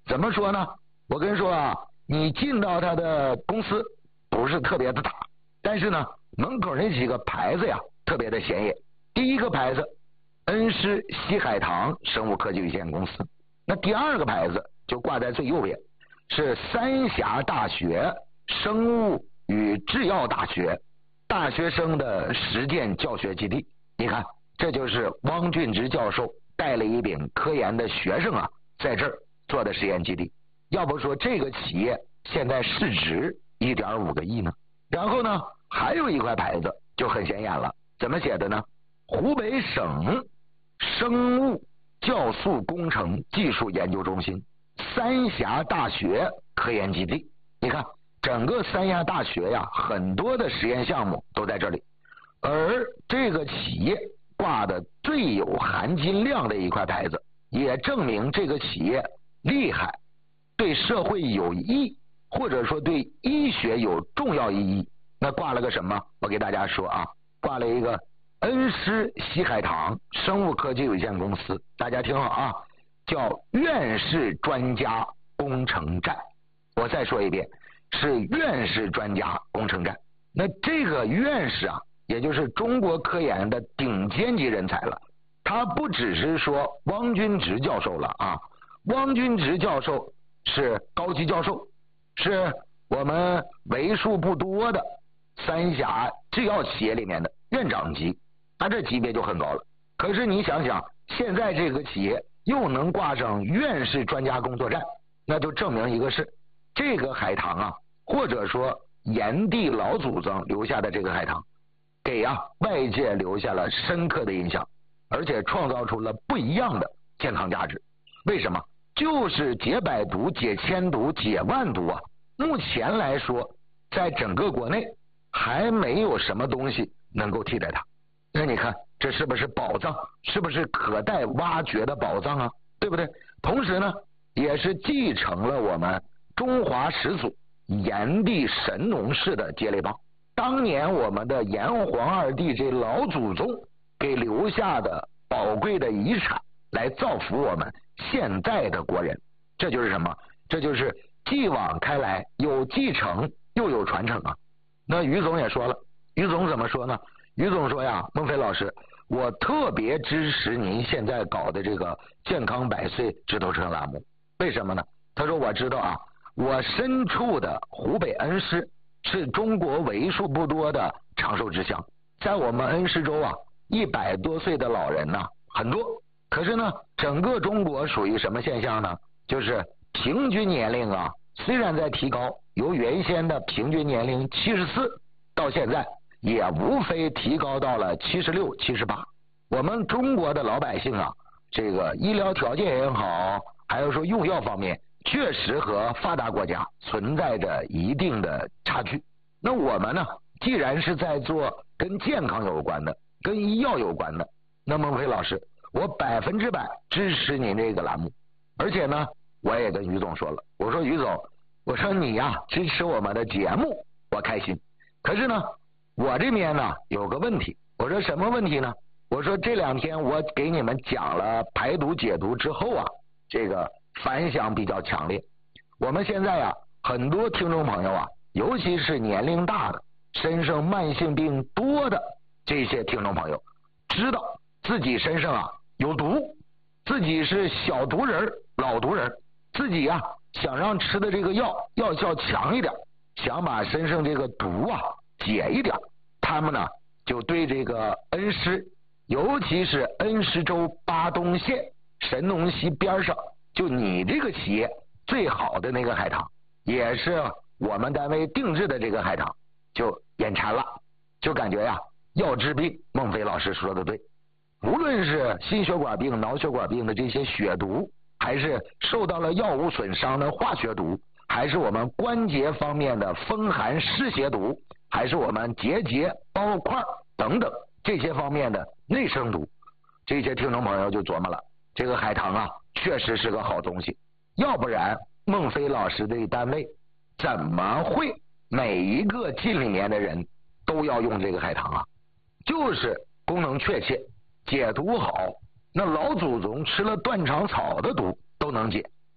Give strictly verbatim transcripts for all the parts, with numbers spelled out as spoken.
怎么说呢？我跟你说啊，你进到他的公司不是特别的大，但是呢，门口那几个牌子呀特别的显眼。第一个牌子，恩施西海堂生物科技有限公司。那第二个牌子就挂在最右边，是三峡大学生物与制药大学大学生的实践教学基地。你看，这就是汪俊直教授带了一柄科研的学生啊，在这儿做的实验基地。要不说这个企业现在市值 一点五个亿呢。然后呢，还有一块牌子就很显眼了，怎么写的呢？湖北省生物酵素工程技术研究中心三峡大学科研基地。你看，整个三峡大学呀，很多的实验项目都在这里。而这个企业挂的最有含金量的一块牌子，也证明这个企业厉害，对社会有益，或者说对医学有重要意义。那挂了个什么？我给大家说啊，挂了一个恩施西海堂生物科技有限公司。大家听好啊，叫院士专家工程站。我再说一遍，是院士专家工程站。那这个院士啊，也就是中国科研的顶尖级人才了。他不只是说汪君直教授了啊，汪君直教授是高级教授，是我们为数不多的三峡制药企业里面的院长级，他这级别就很高了。可是你想想，现在这个企业又能挂上院士专家工作站，那就证明一个事，这个海棠啊，或者说炎帝老祖宗留下的这个海棠，给啊外界留下了深刻的印象，而且创造出了不一样的健康价值。为什么？就是解百毒、解千毒、解万毒啊！目前来说，在整个国内还没有什么东西能够替代它。那你看，这是不是宝藏？是不是可待挖掘的宝藏啊？对不对？同时呢，也是继承了我们中华始祖炎帝神农氏的接力棒。当年我们的炎黄二帝这老祖宗给留下的宝贵的遗产，来造福我们现在的国人。这就是什么？这就是继往开来，有继承又有传承啊。那于总也说了，于总怎么说呢？于总说呀，孟非老师，我特别支持您现在搞的这个健康百岁直通车栏目。为什么呢？他说，我知道啊，我身处的湖北恩施是中国为数不多的长寿之乡，在我们恩施州啊，一百多岁的老人呢、啊、很多。可是呢，整个中国属于什么现象呢？就是平均年龄啊，虽然在提高，由原先的平均年龄七十四到现在也无非提高到了七十六、七十八。我们中国的老百姓啊，这个医疗条件也好，还有说用药方面，确实和发达国家存在着一定的差距。那我们呢，既然是在做跟健康有关的、跟医药有关的，那孟非老师，我百分之百支持您这个栏目。而且呢，我也跟于总说了，我说于总，我说你呀、啊、支持我们的节目，我开心。可是呢，我这边呢有个问题。我说什么问题呢？我说这两天我给你们讲了排毒解毒之后啊，这个反响比较强烈。我们现在啊，很多听众朋友啊，尤其是年龄大的、身上慢性病多的这些听众朋友，知道自己身上啊有毒，自己是小毒人、老毒人，自己啊想让吃的这个药药效强一点，想把身上这个毒啊解一点，他们呢就对这个恩施，尤其是恩施州巴东县神农溪边上，就你这个企业最好的那个海棠，也是我们单位定制的这个海棠，就眼馋了，就感觉呀、啊、药治病。孟非老师说的对，无论是心血管病、脑血管病的这些血毒，还是受到了药物损伤的化学毒，还是我们关节方面的风寒湿邪毒，还是我们结节、包块等等这些方面的内生毒，这些听众朋友就琢磨了，这个海棠啊确实是个好东西，要不然孟非老师的单位怎么会每一个进里面的人都要用这个海棠啊？就是功能确切，解毒好，那老祖宗吃了断肠草的毒都能解。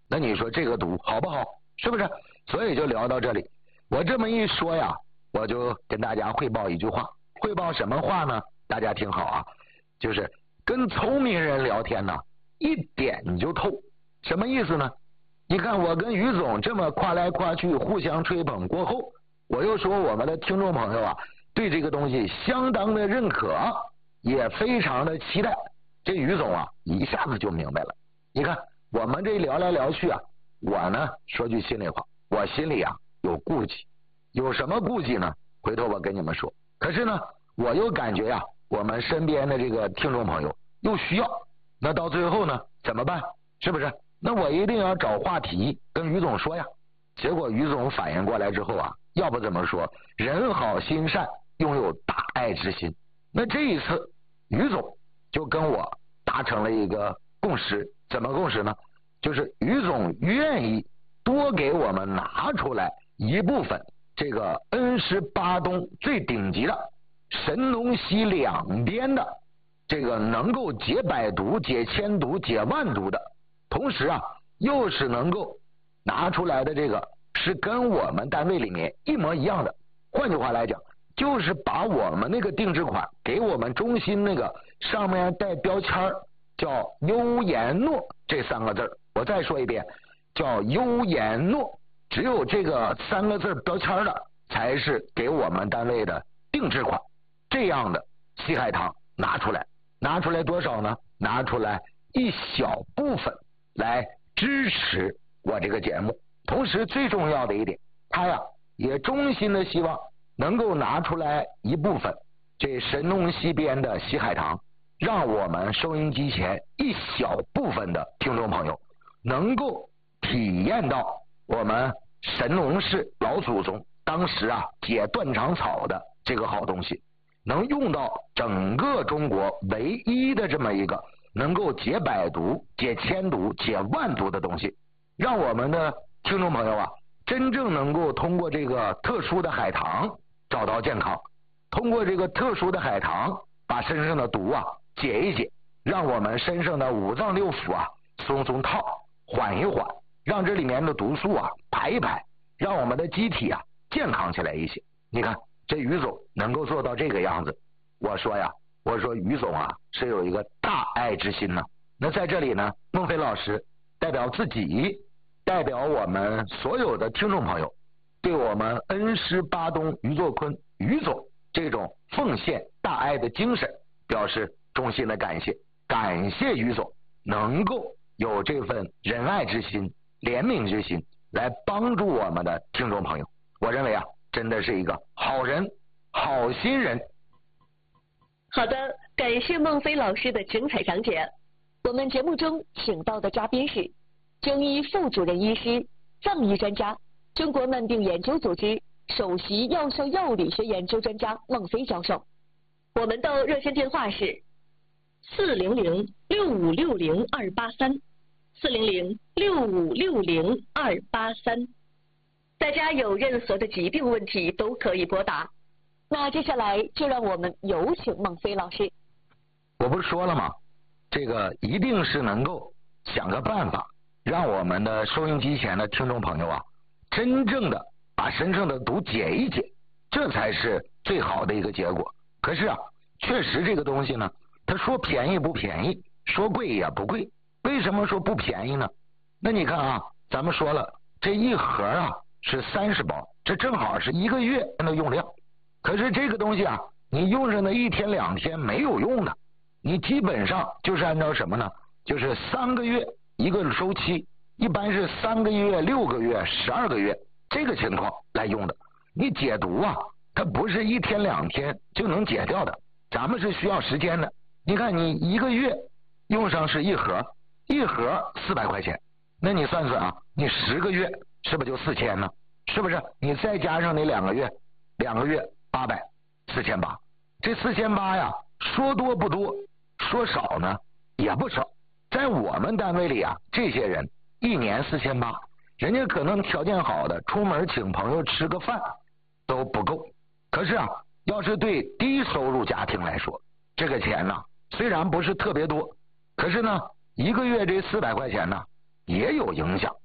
那你说这个毒好不好？是不是？所以就聊到这里。我这么一说呀，我就跟大家汇报一句话。汇报什么话呢？大家听好啊，就是跟聪明人聊天呢，一点你就透。什么意思呢？你看我跟于总这么夸来夸去，互相吹捧过后，我又说我们的听众朋友啊，对这个东西相当的认可，也非常的期待。这于总啊，一下子就明白了。你看我们这聊来聊去啊，我呢说句心里话，我心里啊有顾忌。有什么顾忌呢？回头我跟你们说。可是呢，我又感觉呀、啊，我们身边的这个听众朋友又需要，那到最后呢怎么办？是不是？那我一定要找话题跟于总说呀。结果于总反应过来之后啊，要不怎么说人好心善，拥有大爱之心。那这一次于总就跟我达成了一个共识。怎么共识呢？就是于总愿意多给我们拿出来一部分这个恩施巴东最顶级的神农西两边的这个能够解百毒、解千毒、解万毒的，同时啊又是能够拿出来的这个是跟我们单位里面一模一样的。换句话来讲，就是把我们那个定制款给我们中心那个上面带标签叫优颜诺这三个字，我再说一遍，叫优颜诺，只有这个三个字标签的才是给我们单位的定制款。这样的西海棠拿出来，拿出来多少呢？拿出来一小部分来支持我这个节目。同时最重要的一点，他呀也衷心的希望能够拿出来一部分这神农西边的西海棠，让我们收音机前一小部分的听众朋友能够体验到我们神农氏老祖宗当时啊解断肠草的这个好东西，能用到整个中国唯一的这么一个能够解百毒、解千毒、解万毒的东西，让我们的听众朋友啊真正能够通过这个特殊的海棠找到健康，通过这个特殊的海棠把身上的毒啊解一解，让我们身上的五脏六腑啊松松套，缓一缓，让这里面的毒素啊排一排，让我们的机体啊健康起来一些。你看这于总能够做到这个样子，我说呀，我说于总啊是有一个大爱之心呢。那在这里呢，孟非老师代表自己，代表我们所有的听众朋友，对我们恩施巴东于作坤于总这种奉献大爱的精神表示衷心的感谢。感谢于总能够有这份仁爱之心、怜悯之心来帮助我们的听众朋友。我认为啊，真的是一个好人、好心人。 好的，感谢孟非老师的精彩讲解。我们节目中请到的嘉宾是中医副主任医师、藏医专家、中国慢病研究组织首席药效药理学研究专家孟非教授。我们的热线电话是四零零六五六零二八三，四零零六五六零二八三。大家有任何的疾病问题都可以拨打。那接下来就让我们有请孟非老师。 我不是说了吗？这个一定是能够想个办法，让我们的收音机前的听众朋友啊，真正的把身上的毒解一解，这才是最好的一个结果。可是啊，确实这个东西呢，他说便宜不便宜，说贵也不贵。为什么说不便宜呢？那你看啊，咱们说了，这一盒啊是三十包，这正好是一个月的用量。可是这个东西啊，你用上那一天两天没有用的，你基本上就是按照什么呢？就是三个月一个周期，一般是三个月、六个月、十二个月这个情况来用的。你解毒啊，它不是一天两天就能解掉的，咱们是需要时间的。你看你一个月用上是一盒，一盒四百块钱，那你算算啊，你十个月是不是就四千呢？是不是？你再加上你两个月，两个月八百，四千八。这四千八呀，说多不多，说少呢也不少。在我们单位里啊，这些人一年四千八，人家可能条件好的，出门请朋友吃个饭都不够。可是啊，要是对低收入家庭来说，这个钱呢，虽然不是特别多，可是呢，一个月这四百块钱呢， 也有影响。